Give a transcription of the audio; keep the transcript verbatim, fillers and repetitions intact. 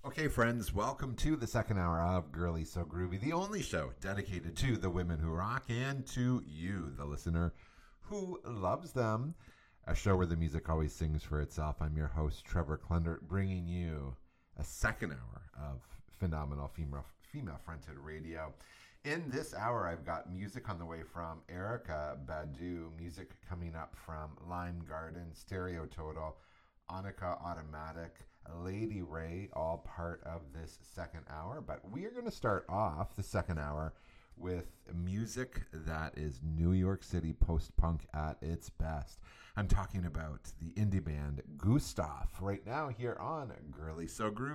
Okay, friends, welcome to the second hour of Girly So Groovy, the only show dedicated to the women who rock and to you, the listener who loves them. A show where the music always sings for itself. I'm your host, Trevor Klendert, bringing you a second hour of phenomenal female, female-fronted radio. In this hour, I've got music on the way from Erykah Badu, music coming up from Lime Garden, Stereo Total, Annika Automatic, Lady Ray, all part of this second hour. But we are going to start off the second hour with music that is New York City post-punk at its best. I'm talking about the indie band Gustav right now here on Girly So Groovy.